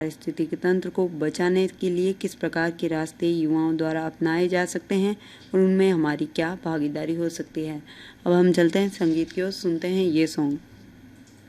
पारिस्थितिकी तंत्र को बचाने के लिए किस प्रकार के रास्ते युवाओं द्वारा अपनाए जा सकते हैं और उनमें हमारी क्या भागीदारी हो सकती है। अब हम चलते हैं संगीत की ओर, सुनते हैं ये सॉन्ग।